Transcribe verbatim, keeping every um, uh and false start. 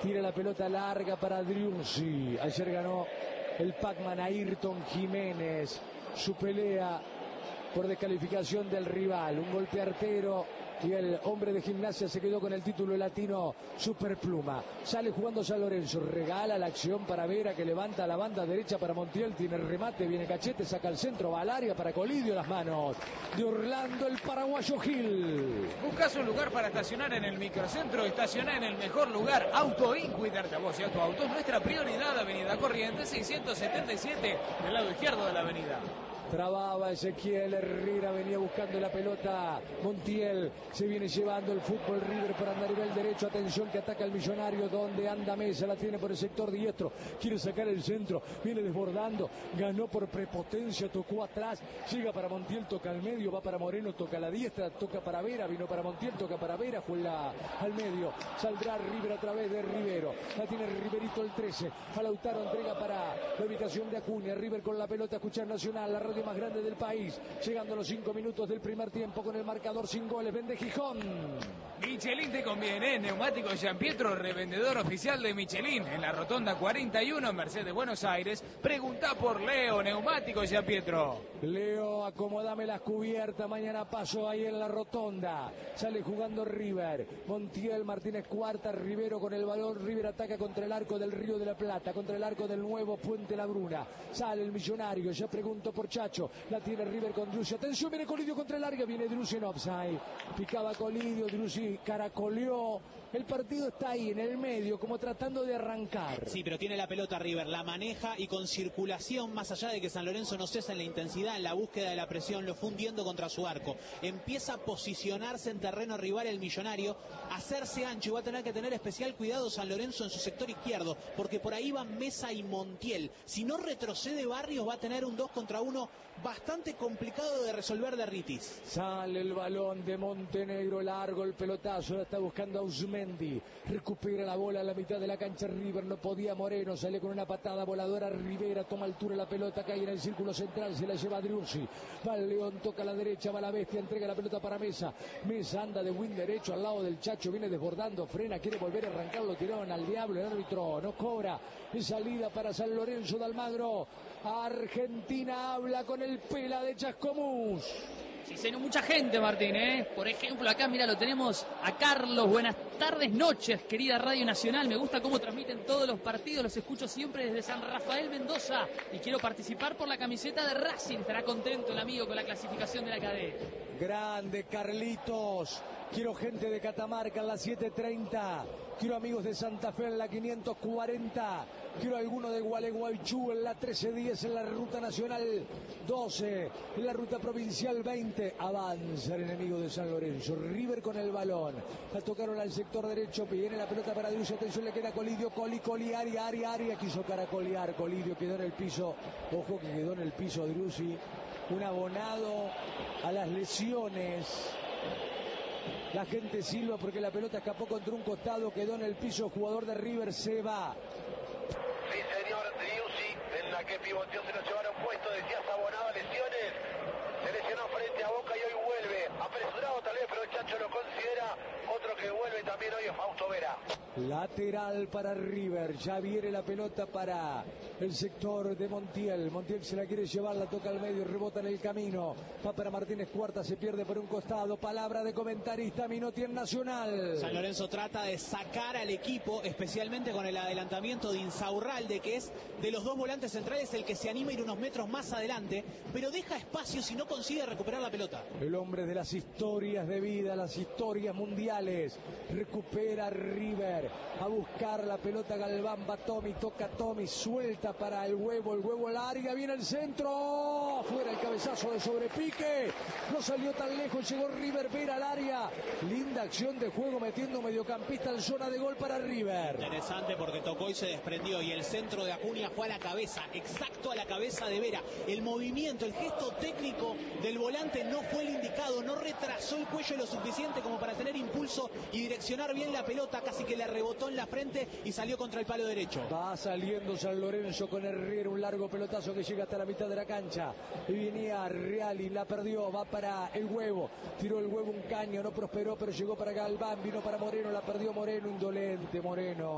Tira la pelota larga para Driussi. Ayer ganó el Pac-Man Ayrton Jiménez su pelea por descalificación del rival. Un golpe artero y el hombre de Gimnasia se quedó con el título latino Superpluma. Sale jugando San Lorenzo, regala la acción para Vera, que levanta la banda derecha para Montiel, tiene el remate, viene Cachete, saca el centro, va al área para Colidio, las manos de Orlando, el paraguayo Gil. ¿Buscas un lugar para estacionar en el microcentro? Estaciona en el mejor lugar. Auto Inqui de Altavoz y Auto Auto es nuestra prioridad. Avenida Corrientes seiscientos setenta y siete, del lado izquierdo de la avenida. Trababa Ezequiel Herrera, venía buscando la pelota Montiel, se viene llevando el fútbol River por andar nivel derecho, atención que ataca el Millonario, donde anda Mesa, la tiene por el sector diestro, quiere sacar el centro, viene desbordando, ganó por prepotencia, tocó atrás, llega para Montiel, toca al medio, va para Moreno, toca a la diestra, toca para Vera, vino para Montiel, toca para Vera, juega al medio, saldrá River a través de Rivero, la tiene Riverito el trece, a Lautaro entrega para la ubicación de Acuña, River con la pelota, escuchar Nacional, la radio más grande del país, llegando a los cinco minutos del primer tiempo con el marcador sin goles, vende Gijón. Michelin te conviene, neumático Gianpietro, revendedor oficial de Michelin, en la rotonda cuarenta y uno, Mercedes, Buenos Aires. Pregunta por Leo, neumático Gianpietro. Leo, acomodame las cubiertas, mañana paso ahí en la rotonda. Sale jugando River, Montiel, Martínez Cuarta, Rivero con el balón, River ataca contra el arco del Río de la Plata, contra el arco del nuevo Puente La Bruna. Sale el Millonario, ya pregunto por Chacho, la tiene River con Driussi, atención, viene Colidio contra el larga, viene Driussi en offside, picaba Colidio, Driussi caracoleó, el partido está ahí en el medio como tratando de arrancar. Sí, pero tiene la pelota River, la maneja y con circulación, más allá de que San Lorenzo no cesa en la intensidad, en la búsqueda de la presión, lo fundiendo contra su arco, empieza a posicionarse en terreno rival el Millonario, hacerse ancho, y va a tener que tener especial cuidado San Lorenzo en su sector izquierdo, porque por ahí van Mesa y Montiel, si no retrocede Barrios va a tener un dos contra uno bastante complicado de resolver de Ritis. Sale el balón de Montenegro, largo el pelotazo, la está buscando Ausmendi, recupera la bola a la mitad de la cancha River, no podía Moreno, sale con una patada voladora Rivera, toma altura la pelota, cae en el círculo central, se la lleva Driussi, va el León, toca a la derecha, va la Bestia, entrega la pelota para Mesa, Mesa anda de win derecho al lado del Chacho, viene desbordando, frena, quiere volver a arrancar, lo tiraron al diablo, el árbitro no cobra, es salida para San Lorenzo de Almagro. Argentina habla con el Pela de Chascomús. Sí, señor, mucha gente, Martín, ¿eh? Por ejemplo, acá, mira, lo tenemos a Carlos. Buenas tardes, noches, querida Radio Nacional. Me gusta cómo transmiten todos los partidos. Los escucho siempre desde San Rafael, Mendoza. Y quiero participar por la camiseta de Racing. Estará contento el amigo con la clasificación de la cadena. Grande, Carlitos. Quiero gente de Catamarca en la siete treinta. Quiero amigos de Santa Fe en la quinientos cuarenta. Quiero alguno de Gualeguaychú en la trece diez, en la ruta nacional doce, en la ruta provincial veinte. Avanza el enemigo de San Lorenzo. River con el balón. La tocaron al sector derecho. Viene la pelota para Driussi. Atención, le queda Colidio. Coli, Coli, Aria, Aria, Aria. Quiso caracolear. Colidio quedó en el piso. Ojo que quedó en el piso Driussi. Un abonado a las lesiones. La gente silba porque la pelota escapó contra un costado, quedó en el piso, el jugador de River se va. Sí, señor, Driussi, en la que pivoteó, se lo llevaron puesto, decías abonado a lesiones, se lesionó frente a Boca y hoy vuelve, apresurado tal vez, pero el Chacho lo considera, otro que vuelve también hoy es Fausto Vera. Lateral para River, ya viene la pelota para el sector de Montiel, Montiel se la quiere llevar, la toca al medio, rebota en el camino, va para Martínez Cuarta, se pierde por un costado, palabra de comentarista, Minotti en Nacional. San Lorenzo trata de sacar al equipo, especialmente con el adelantamiento de Insaurralde, que es de los dos volantes centrales el que se anima a ir unos metros más adelante, pero deja espacios y no consigue recuperar la pelota. El hombre de las historias de vida, las historias mundiales, recupera River, a buscar la pelota Galván, va Tommy, toca Tommy, suelta para el huevo, el huevo al área, viene el centro, fuera el cabezazo de sobrepique, no salió tan lejos, llegó River, Vera al área, linda acción de juego metiendo mediocampista en zona de gol para River. Interesante porque tocó y se desprendió y el centro de Acuña fue a la cabeza, exacto a la cabeza de Vera, el movimiento, el gesto técnico del volante no fue el indicado, no retrasó el cuello lo suficiente como para tener impulso y direccionar bien la pelota, casi que le rebotó en la frente y salió contra el palo derecho. Va saliendo San Lorenzo con Herrera, un largo pelotazo que llega hasta la mitad de la cancha. Y venía Reali, la perdió, va para el huevo. Tiró el huevo un caño, no prosperó, pero llegó para Galván, vino para Moreno, la perdió Moreno, indolente Moreno.